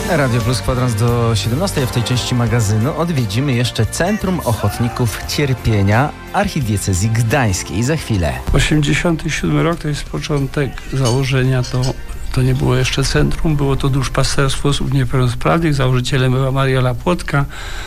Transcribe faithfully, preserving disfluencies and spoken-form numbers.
Radio Plus, kwadrans do siedemnastej, a w tej części magazynu odwiedzimy jeszcze Centrum Ochotników Cierpienia Archidiecezji Gdańskiej. Za chwilę. osiemdziesiąty siódmy rok to jest początek założenia, to, to nie było jeszcze centrum, było to duszpasterstwo osób niepełnosprawnych, założycielem była Maria Lapłotka,